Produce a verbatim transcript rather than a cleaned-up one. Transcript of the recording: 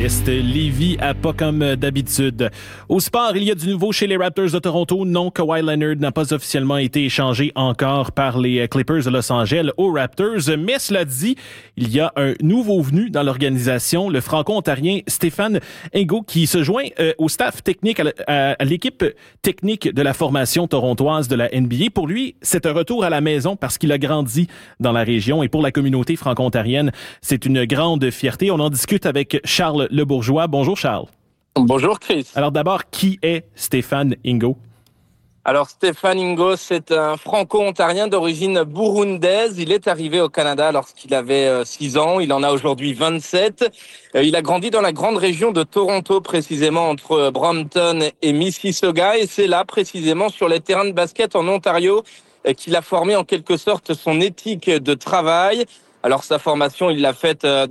L'Est Lévis à pas comme d'habitude. Au sport, il y a du nouveau chez les Raptors de Toronto. Non, Kawhi Leonard n'a pas officiellement été échangé encore par les Clippers de Los Angeles aux Raptors. Mais cela dit, il y a un nouveau venu dans l'organisation, le franco-ontarien Stéphane Ingo, qui se joint euh, au staff technique, à, à, à l'équipe technique de la formation torontoise de la N B A. Pour lui, c'est un retour à la maison parce qu'il a grandi dans la région. Et pour la communauté franco-ontarienne, c'est une grande fierté. On en discute avec Charles Le Bourgeois. Bonjour Charles. Bonjour Chris. Alors d'abord, qui est Stéphane Ingo? Alors Stéphane Ingo, c'est un franco-ontarien d'origine burundaise. Il est arrivé au Canada lorsqu'il avait six ans. Il en a aujourd'hui vingt-sept. Il a grandi dans la grande région de Toronto, précisément entre Brampton et Mississauga. Et c'est là, précisément, sur les terrains de basket en Ontario, qu'il a formé en quelque sorte son éthique de travail. Alors sa formation, il l'a faite